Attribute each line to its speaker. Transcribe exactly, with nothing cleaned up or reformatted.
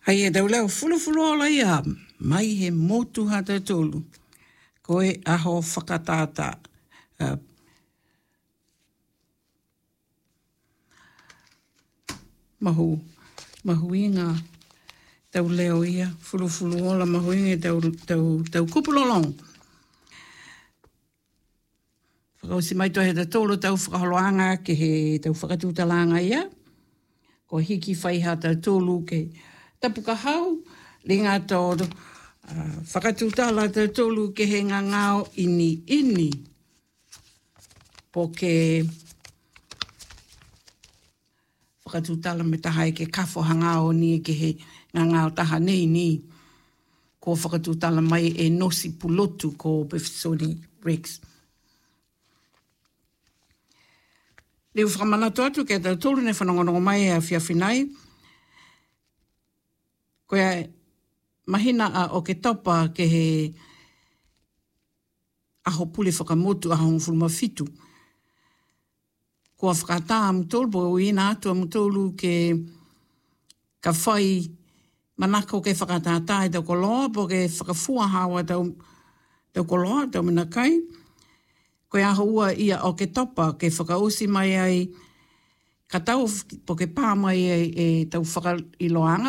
Speaker 1: Hai e tau leo fulu fulu ola ia, mai he motu hata tolu. Koe aho whakatata. Uh, mahu, mahu inga tau leo ia, fulu fulu ola mahu inga tau, tau, tau kupulolong. Whakausi mai tohe ta tolu tau whakaholoanga ke he tau whakatutalanga ia. Ko hiki whai hata tolu ke tapuka hau, le ngā tōru. Uh, whakatutala te tolu ke he ngā ngāo ini ini. Po ke whakatutala me taha e ke kafo hangao ni ke he ngā ngāo taha nei ni. Ko whakatutala mai e nosi pulotu ko Befsoni Rex. Leo whakamanato atu ke tau tolu ne whanongonongo mai a whiawhinai. Koe mahina a o ke tapa ke he aho pule whakamotu aho ngwhuluma fitu. Kua whakata amutolu, po uina atu amutolu ke ka whai manako ke whakatata e tau koloa, po ke whakafua hawa tau, tau koloa, tau minakai. Koe aho ua ia o ke tapa ke whakausi mai ai ka tau po ke pā mai e, e tau whakailoanga,